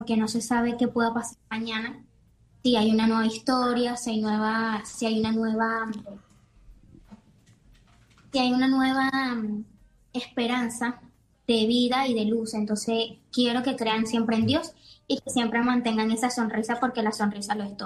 porque no se sabe qué pueda pasar mañana, si hay una nueva historia, si hay una nueva esperanza de vida y de luz. Entonces, quiero que crean siempre en Dios y que siempre mantengan esa sonrisa porque la sonrisa lo es todo.